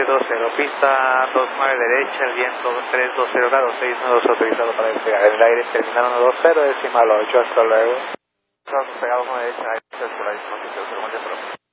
620, pista 29 derecha, el viento 320 grados, 692 autorizado para despegar en el aire, terminal 120, decimal 8, hasta luego. Estamos despegados 1 derecha, 6 por ahí, 0,